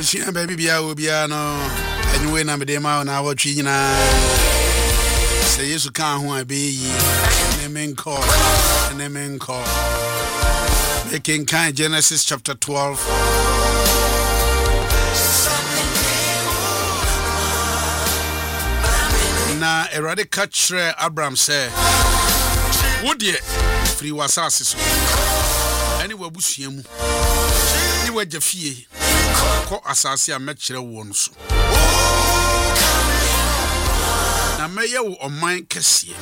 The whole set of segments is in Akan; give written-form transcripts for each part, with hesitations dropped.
Ebusia baby bia obia no anyway na me dem ma na awotwe nyina say Yesu kan ho abeyi nemenko making kind Genesis chapter 12 na erade kachre Abraham say wodie free wasase so ani wabusua mu ni wajafie ko asase a mekire wo no so na meye wo oman kese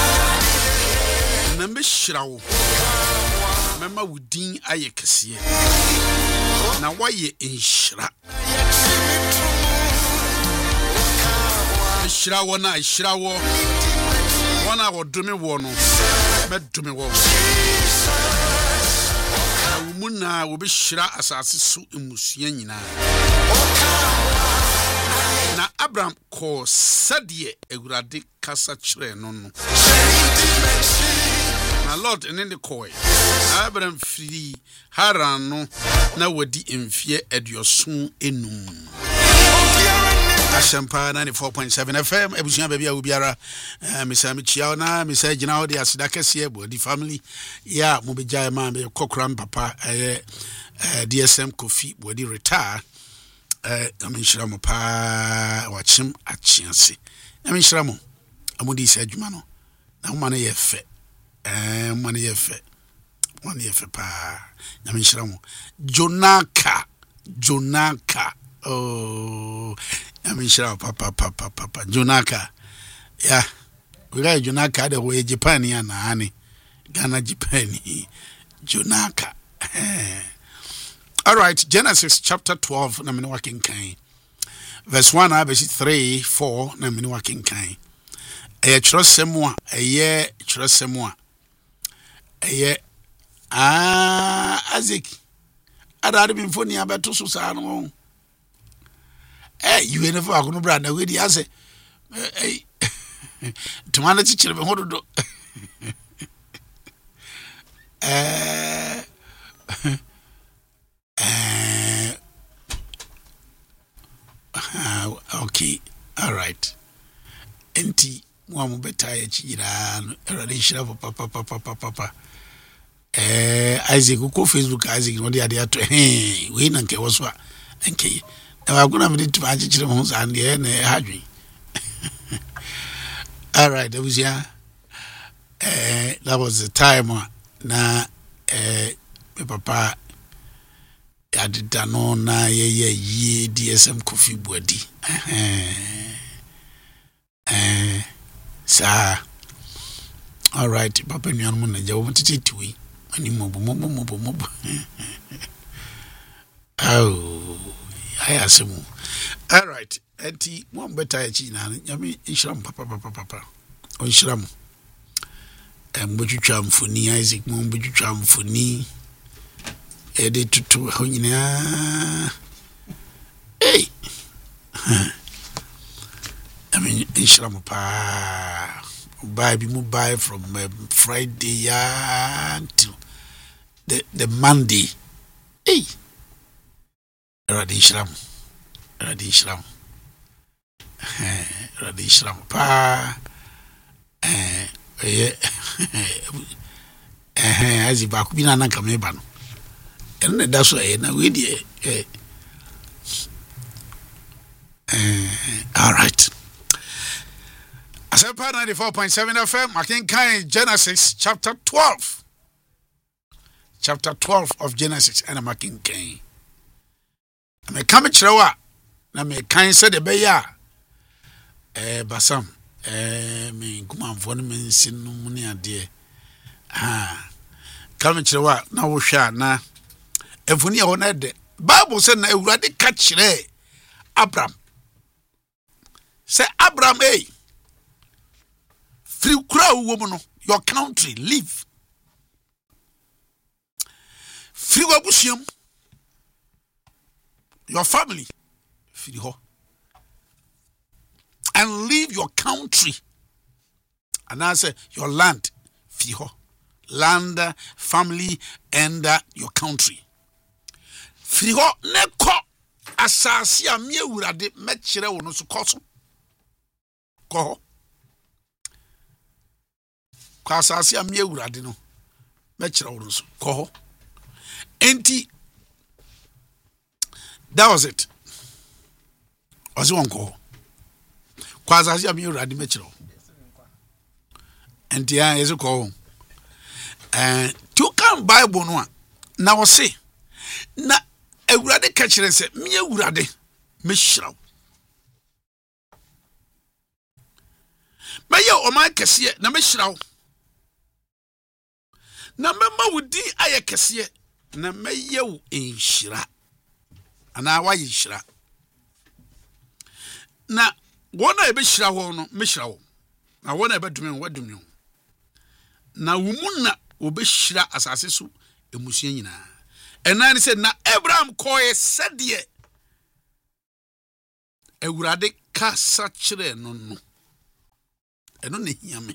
na mehira wo mema wudin aye kese na waye enhira ehira wo na ehira wo wona wodome wo no medome wo muna wo be hira asase so emusua nyina na Abraham ko sadie egurade kasa kire no no na Lord ene ne koy Abraham firi Haran no na wadi emfie aduoson enum Ashampa 94.7 FM ebusia baby a obiara misa me chia na misa gina wo de asida kese ebo di family ya mo beja ma be kokram papa DSM Kofi body retire aminshira mo pa wachim achianse aminshira mo amodi se adwuma no na mo na ye fe mo na ye fe pa aminshira mo Jonaka oh aminshira papa Jonaka yeah we got Jonaka the way Japan ya na ani Ghana Japan Jonaka all right Genesis chapter 12 na me working kind verse 1 abesi 3 4 na me working kind chirosemu a Isaac adade bimfoni abeto so sa no you never are going to brand away the answer. To manage to hold do. Okay, all right. Enti one better chira relation of papa. Isaac go Facebook Isaac no dey there to we nanke was wa nke I'm going to need to manage the homes and the end. All right, that was that was the time na papa I did know na ye DSM Kofi body sir. All right, papa nyan mo na jawo titi we ani mo oh I assume. All right. Enti one better china. Yami ishram papa. O ishram. Mbotwam funi Isaac mo mbotwam funi. Ede tutu honyina. Hey. I mean ishram pa. Buy from Friday until the Monday. Hey. Radishram pa as if I could be an anchor and that's why now we did all right. Asempa 94.7 FM making kind Genesis chapter 12 of Genesis and making kind me come chrewa na me kan se de be ya basam me kumanfo no mensin no mu ne ade come chrewa na wo hwa na efuni e ho na de Bible say na Ewurade ka kire Abraham say Abraham free kura wo mu no your country live free wabusiam your family and leave your country and I say your land land family and your country Friho neko asase a me awurade mekire wo no so koso ko asase a me awurade no mekire wo no so ko enti that was it ozi won ko asase a me awurade mekire wo enti ya yeso ko tu kan bible no a na wo se na awurade ka kire se me awurade mehiraw maye o ma kese na mehiraw na mema wudi aye kese na maye wo enhira ana wa yihira na wona e behira ho no mehira wo na wona e bedumi wadumi na wumuna obehira asase so emusua nyina enani se na Abraham koye sedie awurade ka sachire no no eno ne hiame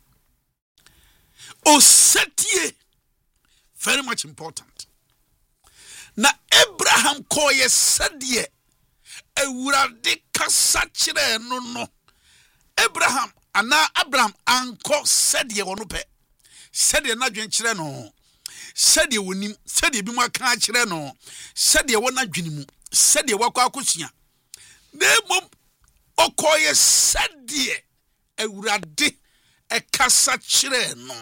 o setie very much important na Abraham koye sedie awurade ka sachire no no Abraham anko sedie wono pe sedie na dwenkyere no sedie wonim sedie bi mu aka kyere no sedie wona dwenimu sedie wakọ akosua demom okoye sedie awurade ekasa kyere no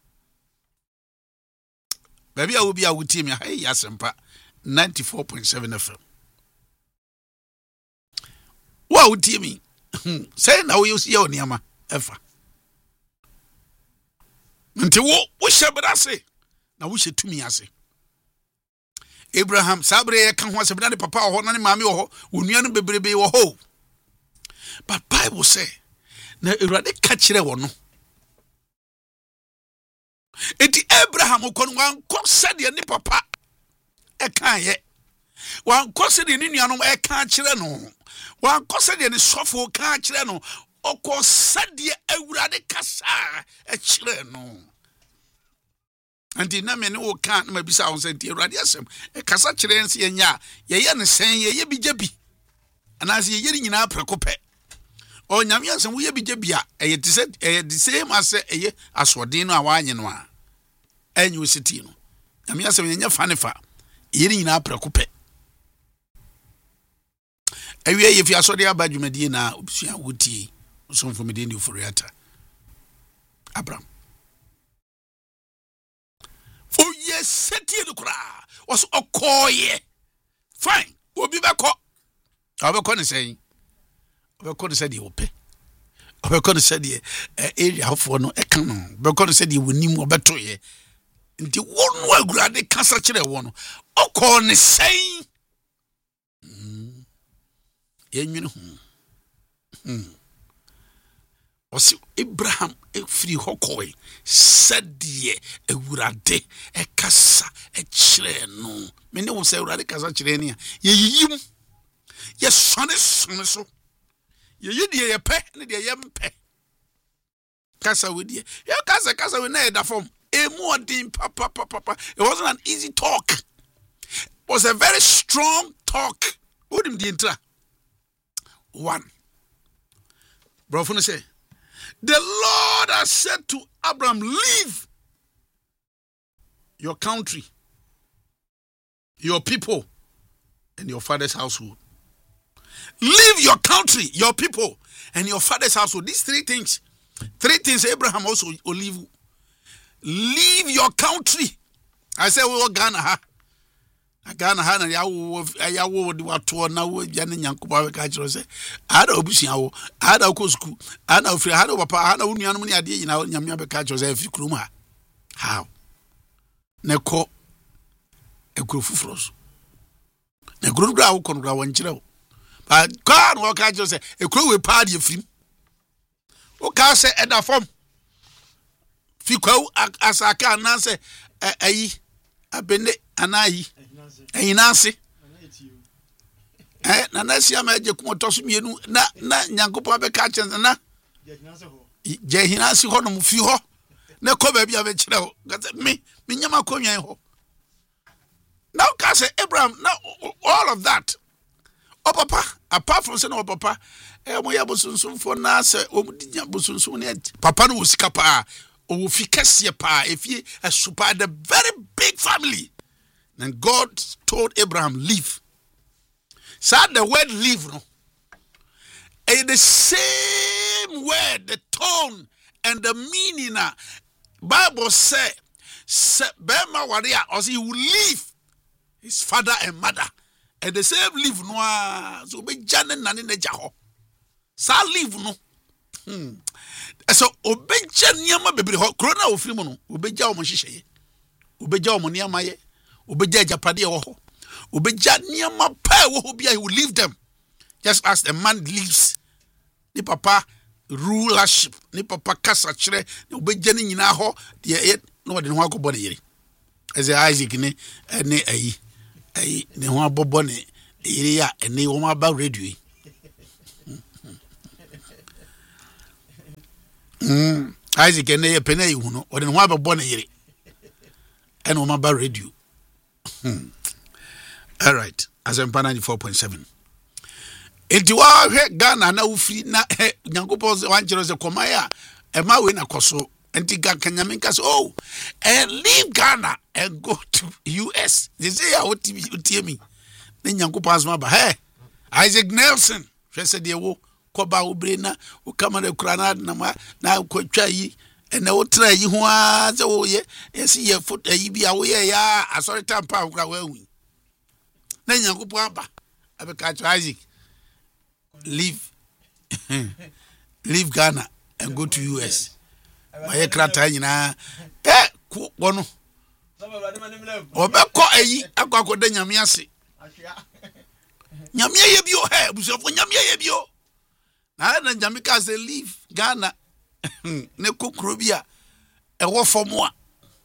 baby awobi awuti mi hey yasempa 94.7 FM wa wuti mi say na wo ye oniama efa nti wo shebrase na wo tumi ase Abraham sabre ye kan ho asebna ne papa ho na ne maame ho onua no bebrebe wo ho but Bible say na Awurade ka kire wo no enti Abraham ko no wan ko sede ne papa e kan ye wan ko sede ne nua no e kan kire no wan ko sede ne sofo kan kire no oko sede Awurade kasa e kire no anti na me ne wo kan ma bisa won senti Awurade asem e kasa kire nse ye nya ye ne sen ye bi jabi anase ye yeri nyina prekope o nyame asem wo ye bi jabi a e te se e the same as e asodin no a wanye no a enyu siti no nyame asem ye nya fa ne fa yeri nyina prekope awie ye fi asode abadwumadi na obusua wuti so mfomede ndi foriata Abraham oh yes seti the kra was okoye fine obi beko obeko ne say obeko ne say de ope obeko ne say de area hofo no eka no obeko ne say de wonim obeto ye nti wonu agurade kasa kire wo no okọ ne say yenwene ho osi Abraham free hokoi sadie awurade ekasa ekire no me ne wo se awurade kasa kire ne ye yiyim ye sone so ye yidie ye pe ne de ye mpe kasa wedie ye kasa we na da form emu odin papa it wasn't an easy talk, it was a very strong talk. What him the intra one brofo say the Lord has said to Abraham, leave your country, your people, and your father's household. Leave your country, your people, and your father's household. These three things Abraham also will leave. Leave your country. I say, we Ghana. Ghana ha na yawo de wato na wo bia ne nyankoba ka kiro se ada obusia wo ada ko school ana ofri ada papa ana unuanu ne ade nyina nyamia be ka kiro se afri kurum ha how ne ko ekuro fufros ne kuro gra wo kono gra won kire wo ba ka no ka kiro se ekuro we pa de afrim o ka se eda form fi kwa asaka na se ayi abene anayi Inansi na nasi amaje kumotoso mienu na nyankopo abeka chenza na je hinasi ho no mfi ho na ko ba bia be kire ho me nyama konwan ho now ka say Abraham now all of that papa apart from saying papa mo ya bosunsun for na say omudinya bosunsun ne papa no wosika pa o fi kese pa efie a super the very big family. And God told Abraham leave. So the word leave no the same word, the tone and the meaning. Bible say Bema Waria or he will leave his father and mother. And the same leave no so be janen nani ne jaho. Sa leave no. So obeja niama bebre ho corona ofiri mu no obeja o mo hihye. Obeja o mo niama ye. Obeja japade ho ho. Obeja niama pa wo ho bia he will leave them. Just as the man leaves the papa rulership, ni papa kasa kire, ni obeja ni nyina ho de no de ho akobo ne yire. Eze Isaac ne ayi ne ho abobo ne yire ya ene wo ma ba radio. Isaac ne ye pene hu no, o de ho abobo ne yire. Ene wo ma ba radio. All right, Azempa 94.7. Enti wa hwe Ghana na ufiri na Nyankopon wankyero se komaya e ma we na koso enti Kanyamenka say oh and leave Ghana and go to US. They say ya otie mi na Nyankopon asma ba hey Isaac Nelson hwe se de wo koba obre na o kamera kura na kwatwa yi ene wo tra yi ho a se wo ye esi ye foot yi bia wo ye ya asori tampa kura wa hu na Nyankopon aba abeka Isaac leave Ghana and go to US. My krata nyina wono obekọ ayi akwakoda nyame ase nyame ye bio he busofo nyame ye bio na nyame ka say leave Ghana ne kokro bia ewo fomo a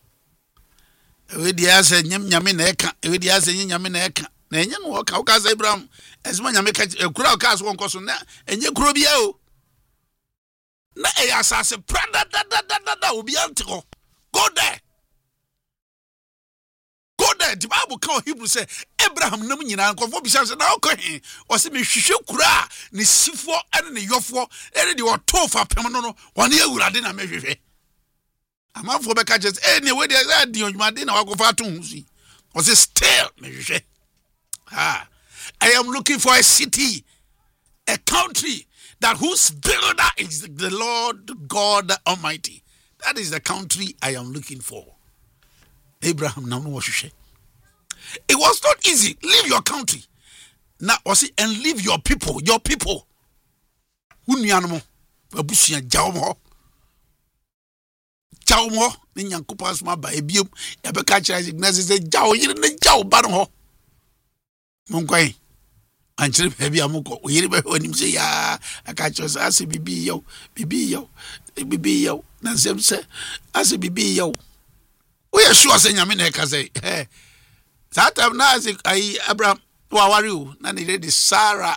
we dia say nyame na eka we dia say nyame na eka na enye no ka say Abraham esma nyame ka kura ka so nkoso na enye kuro bia o na e asase prada da obi antiko go there the Bible call Hebrew say Abraham nam nyina nkofo bisa say na okohe o se me hwehwe kura ne sifo ene ne yofo ene de otofa pem no wona awurade na me hwehwe amafo be ka just ne we dey di onwumade na wakofa ato husi o say still me hwehwe I am looking for a city, a country that whose builder is the Lord God Almighty. That is the country I am looking for. Abraham now was it was not easy. Leave your country. Now was it and leave your people. Unyanmo, Babusia Jaumo. Jaumo, the Yankupas ma by Bium, Ebekacha is necessary. Jau, you didn't Jau Bano. Monquay. And trip heavy amuko. We when him say, ya, I catch us as a bibi yo. Nansem say, as a bibi yo. We are sure saying Yamineka say, hey. That time now, I Abraham, who are you? Nani lady Sarah.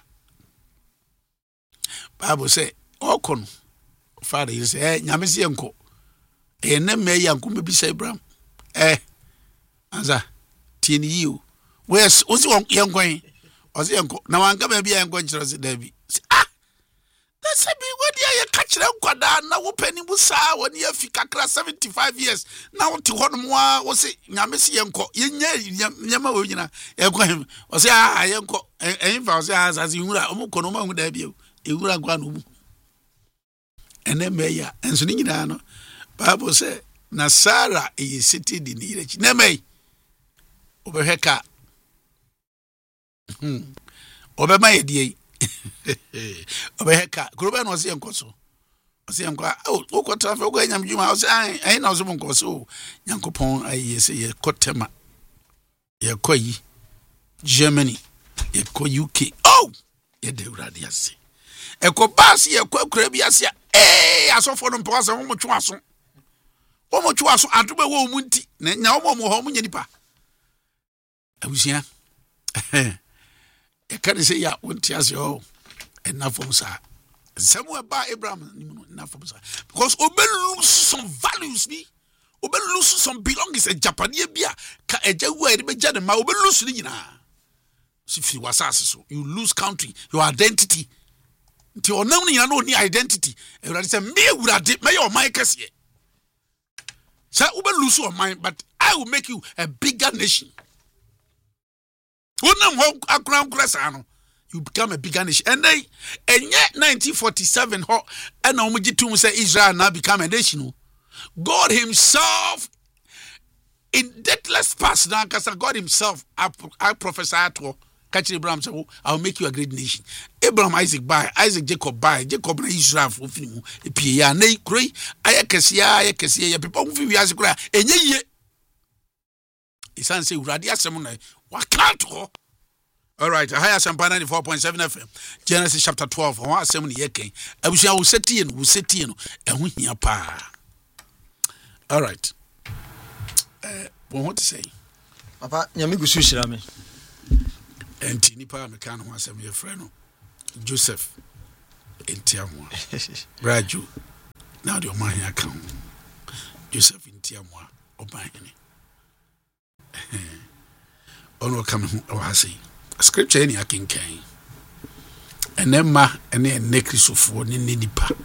Bible say, Okon. Father, you say, hey, Yamisianko. A name may Yankum be say, Abraham. Anza, Tini you. Where's Uzi young going? Ozianko na wanga be bia enko nkyere se da bi that's be what you catch them kwada na wo pani busa woni afi kakra 75 years na wo te hono a wo se nyame se yenko yenya nyama wo nyina yenko hem wo se yenko enfa wo se asase hura omko no ma hu da bi e hura gwa no mu ene meya enso ni nyina no Bible say na Sarah is sitting in the age na me obeheka obema yedie obeheka kuroba no se enkoso ose enko o ko trafe go nyam djuma o se ai na so nkoso Nyankopon ai se ye kotema ye koyi Germany ye ko UK oh ye de urade ase e ko bas ye ko akura bi ase asofo no mpo ase wo mo twa aso adobe wo mu nti na nya wo mo ho mo nya nipa abusia e can say ya won't as yo enough from sir somewhere by Abraham enough from sir because obe lose some values ni obe lose some belongings a Japanese bia ka eja wu e be jade ma obe lose ni nyina if you was so you lose country, your identity. Until now, you know any identity. And I say, me would have did my case here. So you will lose your mind, but I will make you a bigger nation. You become a bigger nation. And yet 1947, and Omujitum say Israel now become a nation. God Himself in deathless past now, because God Himself, I prophesy to catch Abraham, so I'll make you a great nation. Abraham, Isaac by Isaac, Jacob by Jacob and Israel for Fimu, a Pia, Nay, Cray, Ayakasia, people who we ask, and ye. His son say, Radia Samuna, what can't go? All right, I have some 94.7 FM, Genesis chapter 12, or 70 years. I wish I will set in, and we hear pa. All right. What to say? Papa, Yamigu Sushirame. And Tinipa Mecano was a friend, Joseph, in Tiamwa. Raju, now your money account. Joseph in Tiamwa, or by any. Ono coming, or I say, scripture any I can. And then ma, and then necklace of one in Nidipa.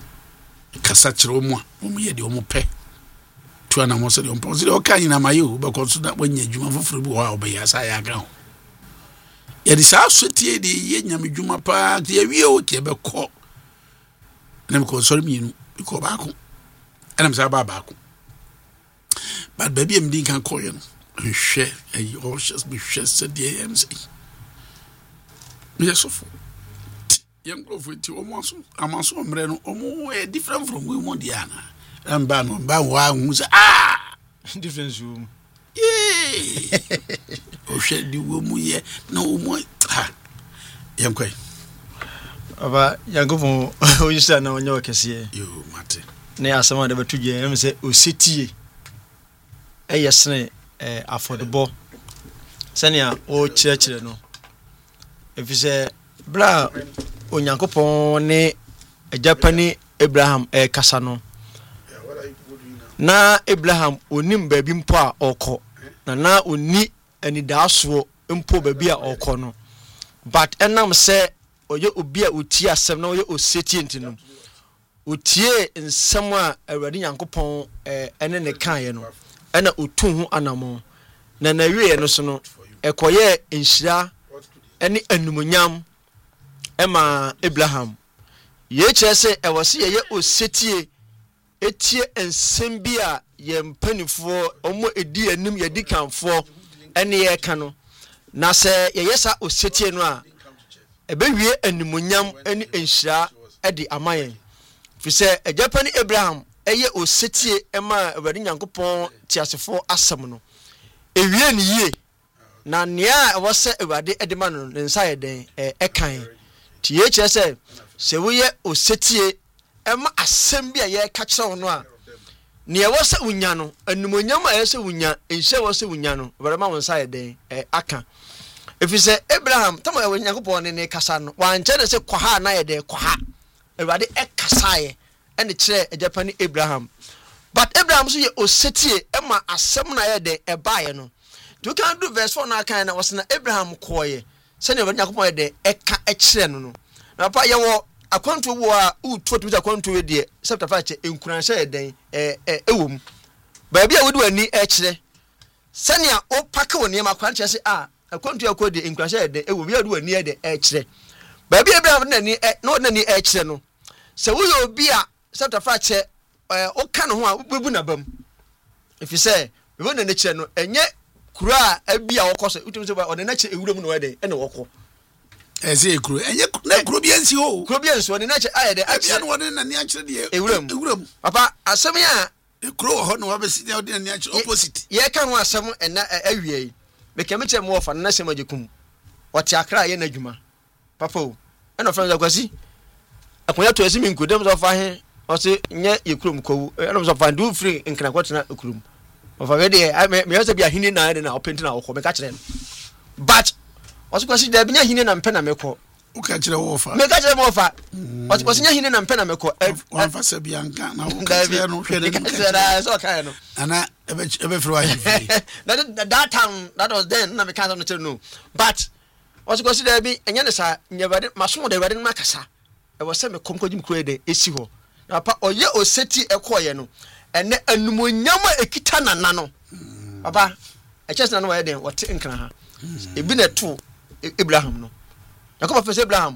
Casachromo, whom ye the omope. To an almost on positive, okay, in Amayu, because that when you do for while by as I go. Yet is our city, the Yamijuma Park, the Avio, Quebec. And I'm consoling me, you call back. And I'm Sababaco. But baby, I'm Dinkan Koyan, and share, and you all just be said the AMC. Yes, of young love with you almost, I'm also different from Wimodiana. And ban who say, different room. Yay! Oh, shed you will ye no more. Young quay. About Yango, who you stand on your case here. You, Martin. Nay, someone ever 2 years, say, O city. A yes, for the ball. Senia, O church, no. If you say, Bra, O Yankopon, a Japanese Abraham, a Casano. Na Abraham onim baby mpo a okọ na oni anidaso mpo baby a okọ no but enam se oye obi a otie asem na oye oseti ntino otie nsem a Awurade Nyankopɔn ene ne kan no ena otu hu anamo na wie no so no ekoye nhira ene anumonyam ema Abraham ye kire se ewose ye osetie etie ensem bi a ye mpanifo omo edi anim ye di kanfo ene ye ka no na se ye yesa osetie no a ebewie animonyam ene enhira edi amayen fi se ejapani Abraham eye osetie ema Awurade Nyankopɔn tiasefo asem no ewie ne yie na nea wose Awurade edema no ne nsa ye den ekan ti ye kire se woye osetie ema asem bia ye ka kire no a ne wose unya no anumonyam a yese unya enhye wose unya no barama wonsa ye den aka efise Abraham tamo ye Nyankopɔn ne kasa no wan kire se kwaha na ye den kwaha Awurade ekasa ye ene kire ejapani Abraham but Abraham so ye osetie ema asem na ye den ebaye no you can do verse 4 na kan na wose na Abraham koye se ne Nyankopɔn ye den eka ekire no na pa ye wo akwanto wo a utu to akwanto we de chapter 5 enkuranhye ye den ewom ba bia wodi wani ekire sania o paka woni ma kwanche se akwanto akodi enkuranhye ye den ewom bia wodi wani ye de ekire ba bia Abraham na ni no na ni ekire no se wo yo bia chapter 5 o ka no ho a bebu na bam if you say we wona na kire no enye kura a bia wo kose utum se ba o na kire ewuram no we de ene wo ko Eze ekru enye na ekru bi ensi ho ekru bi enso ne na che ayede abia no woni na ni akire de ewuram papa asem ya ekru ho no wabesi de odi na ni akire opposite ye ka no asem ena awie be keme che mo ofa na sem ajekum wati akra ye na dwuma papa o ena fa kwasi akonya to asimi nkodem so fa he o se nye ekrum kowu ena so fa do free nkna kwatena ekrum ofa we de me yose bia hini na de na openti na okọ me ka kire but what's kwasi da binya hine na mpena meko uka kire wo fa me ka kire mo fa what's kwasi nya hine na mpena meko wan fa se bia nka na uka kire no hwede ka kire so ka no ana ebe free wa that time that was then na me can't no but was go see there be enya ne sa nyabade maso de wade no makasa e wo se me komkojim kro de esi ho na pa oye oseti ekoye no ene anumonyam ekita nana no papa e chese na no wade wote nkran ha ebi na to Abraham no yakob fa se Abraham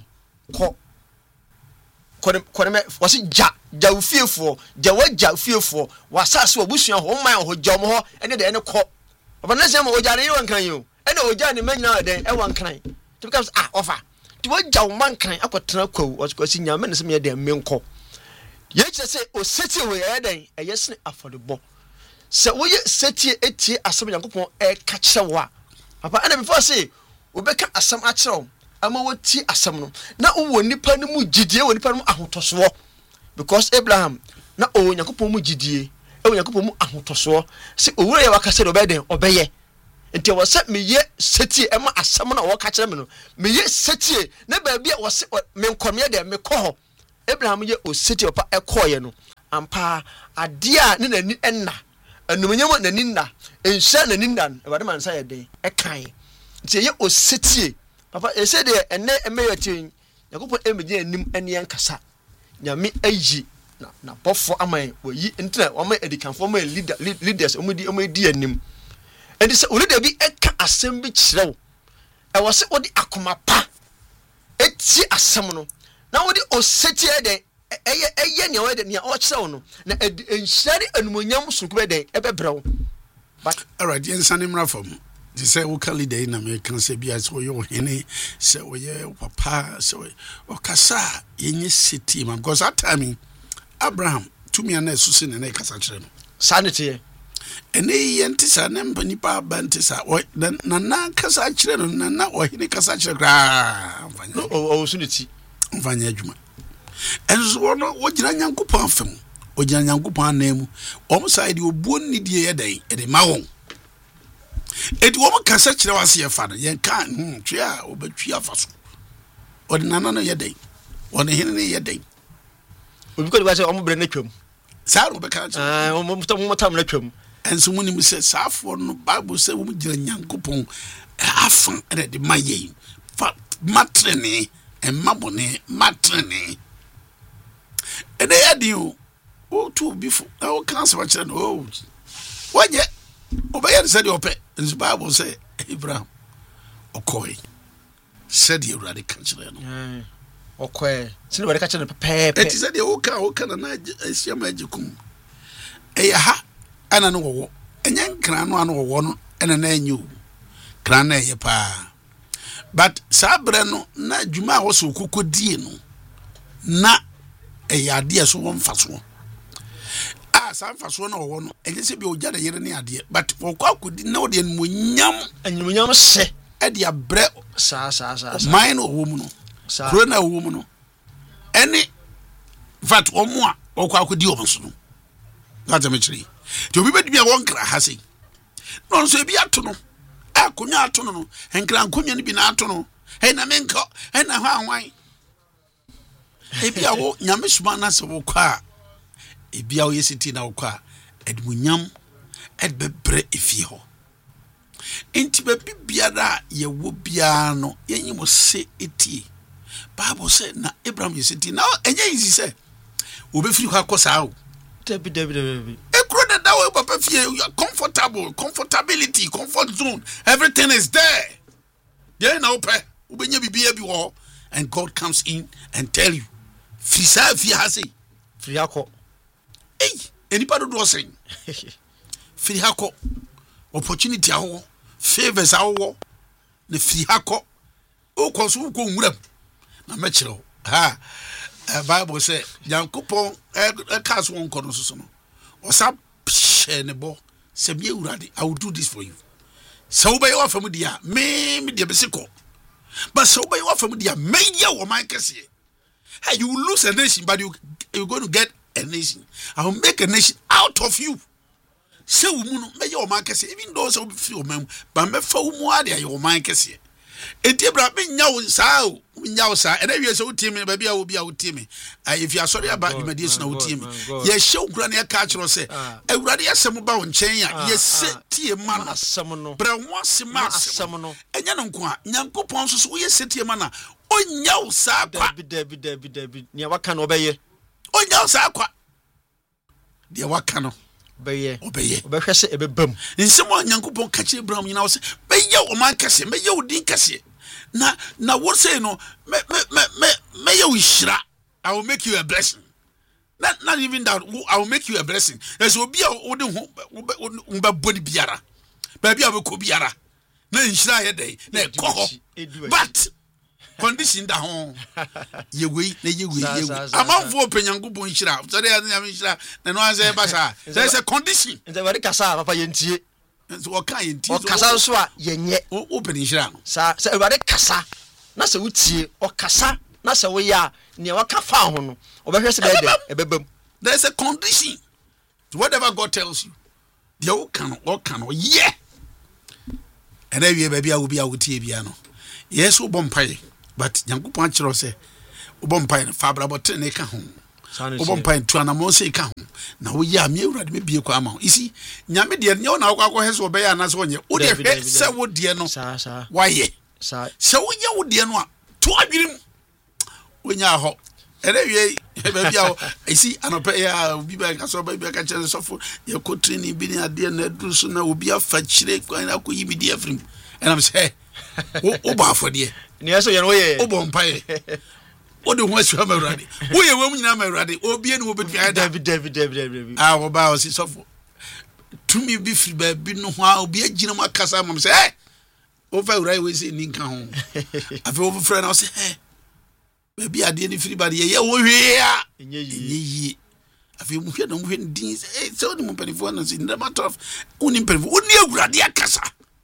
kɔnɛmɛ wɔsi ja ufiefo ja ufiefo wasase obusua ho man ho jom ho ɛne de ɛne kɔ ɔba na sɛ ma oja ne wan kan yo ɛne oja ne manyina de ɛwan kan to becomes offer to oja wo man kan akɔtena kwawu wɔsi nyame ne sɛ me de menkɔ ye kyerɛ sɛ oseti we ɛden ɛyɛ sene afɔdebɔ sɛ woyɛ seti etie asɛm Nyankopɔn ɛka kyerɛ wo a papa ɛna before say obɛka asɛm akyerɛ wo ama woti asɛm no na wo nipa no mu gidie wo nipa no mu ahotoso because Abraham na o Nyankopɔn mu gidie e wo Nyankopɔn mu ahotoso se owura ye waka se do obɛden obɛyɛ nti wo se meye setie ema asɛm na wo ka kyerɛ me no meye setie na ba bia wo se me nkomye de me kɔ hɔ Abraham ye o setie opa ɛkɔye no ampa ade a ne nani enna anumunyam nani nna enhya nani nna e wade man sa yɛ den ɛkan nti ye o setie papa ese de ene emeyetin Yakob emeje anim ene yankasa nyame ayi na bofo aman woyi ntina oman edikanfo oman leaders omudi anim enti se olu de bi eka asem bi kirew e wo se odi akoma pa eti asem no na odi oseti de eye ne wo de ne o kirew no na enhyari anumonyam sunku be de ebebrew but alright yensane mra fam they say we can lead in American say be as we hene say we papa say o kasa yenye city man because that time Abraham to me na susu ne kasa kire no sanity ene yenti sa ne mpanipa bantisa na kasa kire no na o hene kasa kire gra o sunity mfanya adwuma enso wono wo gina Nyankopɔn afem o gina Nyankopɔn anemu o mo side obuo ni die yedai e de ma won edi wo kasa kire wase ye fa no yen kan twe a obetwi afaso odi nana no ye den woni hene ne ye den obi ko de wase o mo bre na twam sa ro be kan o mo tam na twam enso muni mi se safo no Bible say wo gira Nyankopɔn afan e de maye fa matrene e mabone matrene e de ya din o tu bifo o kan se wa kire no o waje obeye se de ope in the Bible say Abraham okoy said the already kanchire no okoy sine wade kanchire pepe it said the oka na asiama agikum eya ha ana no wo enyan kran no ano wo no ena na anyu kran na ye pa but sabre no na djuma wo so kokodie no na eya ade so won faso sanfaso na wo no enye se bi oja da yere ne ade but wokwa akudi na ode anyumunyam se e de abre sa mine wo mu no corona wo mu no ene vat omo a wokwa akudi o so no gata me chiri ti obi bedi bia won kra ha sei no so bi ato no akonya ato no henkra ankonya ne bi na ato no he na menko he na ho anwan e bia wo nyame suma na se wokwa ebia wo yesiti na wokwa edmunyam edbebre efi ho enti be bibiara ye wo bia no yenyimo se etie Bible say na Abraham yesiti na enye easy say obefiri kwa kosa o debi ekro da dawo papa fie comfortability comfort zone everything is there na ope ubenya bibia bi wo and God comes in and tell you frisa fi hase free akọ anybody do say free hako opportunity awo favors awo na free hako o konsu ko nwuram na mechiro ha Bible say Yankopon cast one kono so no osa pye ne bo se me urade I will do this for you so be your family dia me de besiko but so be your family dia me ya wo man kese hey you will lose a nation but you're going to get a nation. I will make a nation out of you. Say woman, may your man kese even though so be few men, but me fa umu ade your man kese. Enti Abraham nya wo nsaa o, nyawsa and we so team me baby will be our team if you are sorry about the mediation of team ye show grani ya catch no say ewurade asem ba wo nchen ya ye se tie ma asem no bra ho asem asem no enya no nko a nyankopon so wo ye se tie ma na onyawsa kwa David ne waka no obeye onyawsa kwa de waka no obeye obehwese ebebam nsem nyankopon ka chi Abraham nyina wo se beye o man kase beye o din kase na what say no me you shira I will make you a blessing not even that I will make you a blessing as will be a umba body biara baby abeko biara na shira ye dey na ko but condition da ho ye we amanfo penyankopon shira so dey am shira na no answer basa there is a condition nze wari kasa papa yentie o kan yenti o kasa so a yenye o penishira no sa wari kasa na se wutie o kasa na se wo ya ne waka fa ho no obehwese be dey ebebam there is a condition to whatever God tells you the o kan yeah and every baby I will be out tie bia no yes wo bompai but nyankopon akiro se wo bompai fa brabot ne ka ho wo bompai tu anamo se ka ho na wo ya me awurade me bie kwa ama isi nyame de ne wo na akwa he so be ya na so onye wo de hwe se wo de no why se wo ye wo de no a to adwirim wonya ho ere baby awo isi anope ya obi ba ka so baby ka chere sofo ye ko training bi ni ade na duru so na obi afa chire kwan na ko yibi de afrim and I'm say o ba for de ni eso ye no ye o bo mpae o de ho asu amawrade wo ye wam nyina amawrade obi eni wo betu ada David wo ba o si sofo tumi bi firi ba bi no ho obi agina makasa mam say o fa urai we si ni nka ho afi o frɛ na o say baby ade ni firi ba de ye wo hwe a enye afi mu hwe na mu hwe din say o ni mu penifo na si ndama tof oni penifo oni awurade akasa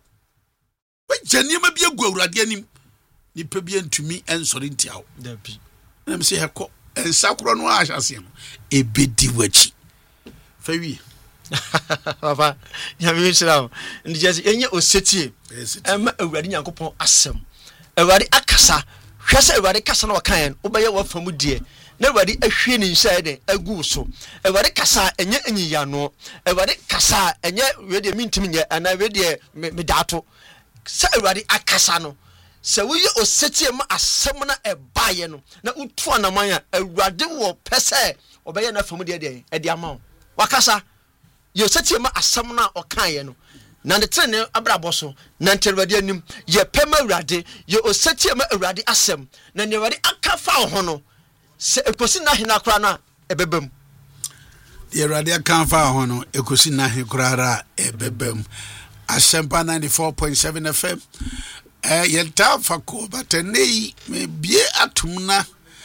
wa jani ma bi agu awurade anim ni pa bi antumi ensori ntiawo dabi na me se hekɔ ensakoro no a hyase no ebedi wachi fa wi papa ya mi nshira ndi jesi enye osetie ema awurade nyankopon asem awurade akasa hwese awurade kasa na wakan obeye wafamu die na awurade ahwie ni nhyɛ de agu so awurade kasa enye enyiya no awurade kasa enye we de mintimi nye ana we de medato sa awurade akasa no se wo ye osetie ma asem na ebaye no na utu anaman a awurade wo pese obeye na famu de ama wakasa ye osetie ma asem na okan no na de trene abrabo so na nterwade anim ye pema awurade ye osetie ma awurade asem na ne awurade akafa ho no se ekosi na hena kora na ebebam ye awurade akafa ho no ekosi na he kora ebebam Asempa 94.7 FM yenta fako batenei me bie atumna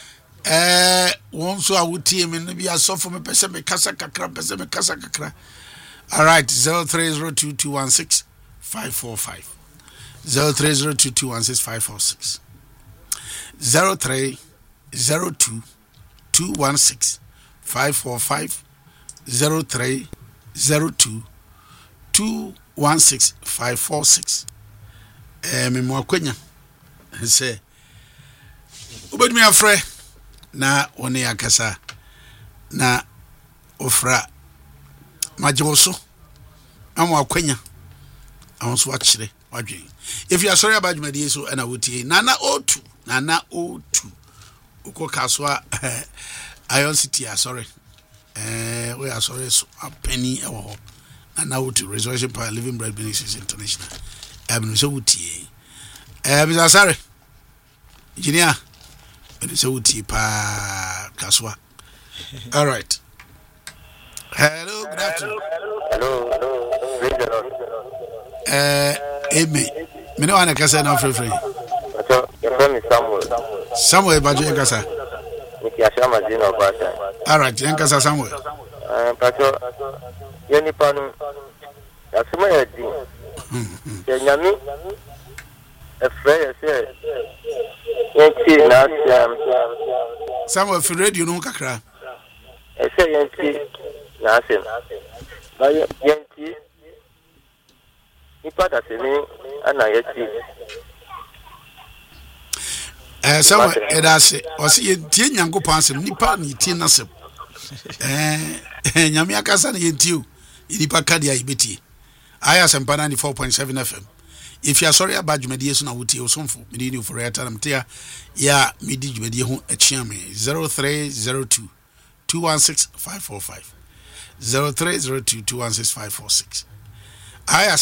wonso awutie me no bia sofo me pese me kasa kakra all right 0302216545 0302216546 0302216545 0302216546 me mo akwanya se obedumi afre na one yakasa na ofra majoso amo akwanya awonso akire wadwen if you are sorry about my day so na wotie nana o2 uko kaswa Iron City sorry we are sorry so a penny ewo nana o2 Resurrection Power Living Bread Ministries International so wotie Mr. Sorry engineer so wotie pa kaswa all right. Hello, good afternoon. Hello. Amen. Me no wana kasa na free. So, your name is Samuel. Samuel Bajo kasa. Niki ashama jina obasa. All right, kasa Samuel. Pacho, yeni panu. Asuma yedi. Nyami. Efre yese. Yenti na Samuel fi radio no kakra. Ese yenti na asem. Ba yenti. Nipa da semi ana yeti. So that's it. Or see a teen yango pansem, nipa ni teen nasem. Nyamia Kasan yentiu, Idipa Kadia Ibiti. I am 94.7 FM. If you are sorry about your mediation, I would tell you something. Medini for a time. Ya, midi media a chami 0302 216 545 0302 216 546. I am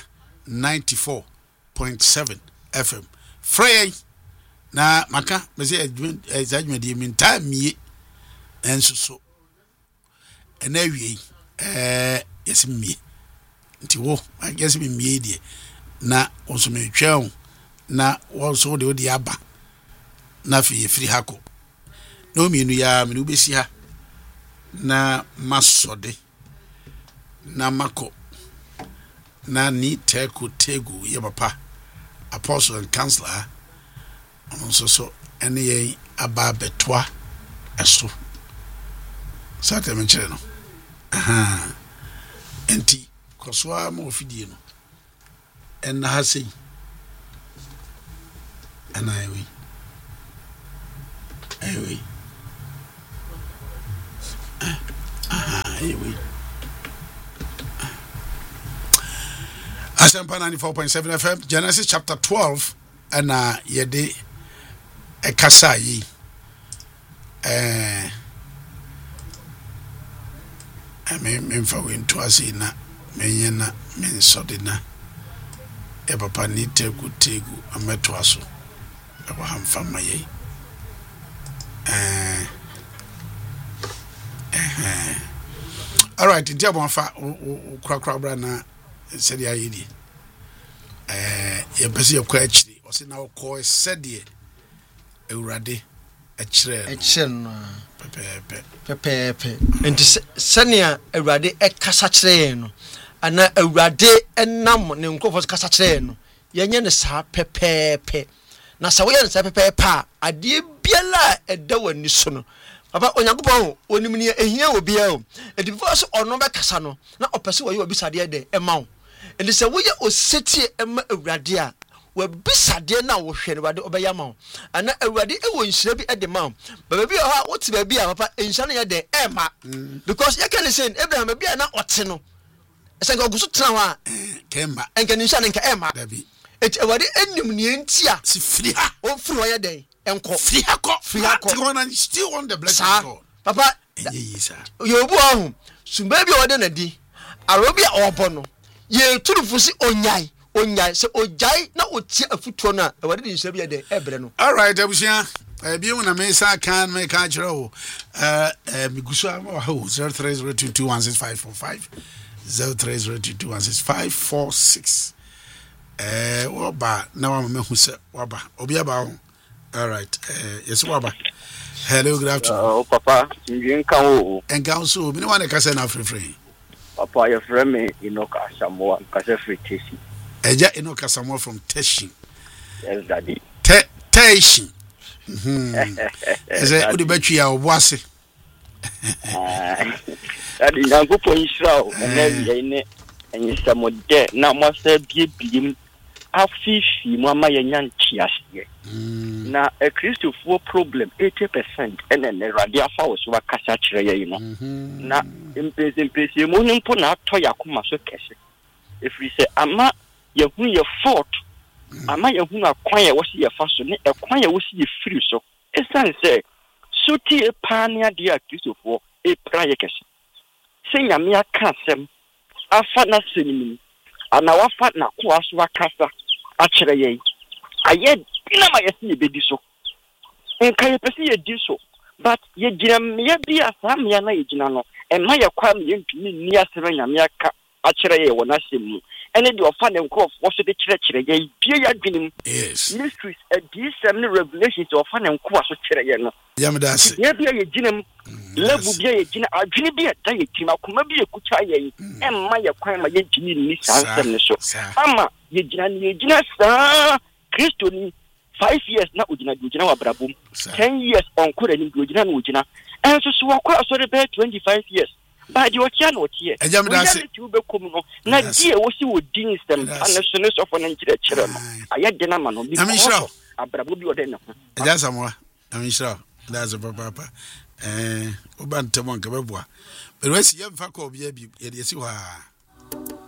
94.7 FM. Frey na maka mese adwuma mean time me enso so na wie yes me nti wo I guess me die na onso me twɛn na wonso de odi aba na fi free hako no mienu ya me no besi ha na masode na mako na ni tegu ye papa apostle and counselor onso so ene ye aba betwa eso sata me kire no enti koswa mo ofidie no en ha sei anaiwi aiwi aiwi Asempa 94.7 FM Genesis chapter 12 and yede ekasa yi memfa wento ase na menyena mensode na e papa ni tegu ameto aso e ba hamfa maye all right ntia bonfa krakra bra na said ya yidi ye pese yakwa achiri o se na ko said ye ewurade achire no pepe enti sania ewurade ekasa kire no ana ewurade enam ne nkofo kasa kire no yenye ne sa pepe na sa wo ye ne sa pepe a ade biala eda wani so no papa onyankopon onim ne ehia obi a o edi before so ono be kasa no na opese wo ye obisade de ema wo enti se wo ye osetie ema ewurade a we bisade na wo hwe ne wade obeyama wo ana ewurade e wo nhire bi de ma wo ba bi ha wo ti ba bi a papa nhire ne de ema because you can say Abraham bi na ote no ese go gusu tena wa kemba enka nhire ne nka ema dabi eti ewurade enim ne ntia si free ha wo free wo ye den enko free ha still on the blessing of God papa sir you bu ahun sumba bi wo de na di arobi a obo no ye turufu si onyai se ojai na otie afutuo na ewade de nhye bia de ebre no all right abusia bi wona me sa kan me ka kire o migusu ama wa 0302216545 0302216546 woba na wa me hu se woba obi aba ho all right yes woba hello good afternoon oh papa ngin kan o enga so bi ne wa ne ka se na free papa your friend me Enoch Asamoah ka se free tesi eja Enoch Asamoah from Teshin yes daddy Teshin eze udi betwi ya oboase daddy nyankopon Israel na ye ne enyisamode na mo se biebiem afifi mo ama ye nyantiase na a Christopher problem 80% ene radio afa so wakasa kire ye no na impesi mo nimpo na ato yakoma so kese if we say ama ye hu ye fault ama ye hu akwan ye wo se ye fa so ne akwan ye wo se ye free so esan say suti e pania dia Christopher e praye kese se nyame aka asem afa na senimi ana wafa na ko aso wakasa a kire ye aye ina ma yesi ye bedi so enka ye pese ye di so but ye gina me bi asam ya na ye gina no e ma ye kwa me ye ntumi ni asere nyame aka a kire ye wona semu ene de ofa ne nkrof wo so de kire ye bie ya dwenim yes mysteries a dsm ne revelations ofa ne nkwa so kire ye no yamdase ye bia ye gina level bia ye gina adwene bia da ye tima kuma bia kucha ye e ma ye kwa ma ye ntumi ni sansem ne so ama ye gina sa Kristo ni 5 years na ojina wa brabum 10 years on kore ni ojina na ojina enso so wakwa asore be 25 years ba di okia na otie ejamdase ti ube kom no na die wo si wo din stem anasono so for na nkire kire no aya de na ma no bi abrabo bi ode ne ho eja samwa amishra that's papa oban temo nke beboa but we si yemfa ko bia bi ye de si wa